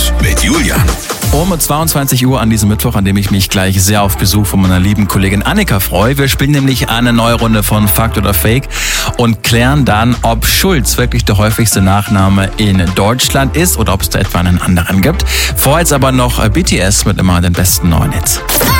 News mit Julian. Um 22 Uhr an diesem Mittwoch, an dem ich mich gleich sehr auf Besuch von meiner lieben Kollegin Annika freue. Wir spielen nämlich eine neue Runde von Fakt oder Fake und klären dann, ob Schulz wirklich der häufigste Nachname in Deutschland ist oder ob es da etwa einen anderen gibt. Vorher jetzt aber noch BTS mit immer den besten neuen Hits.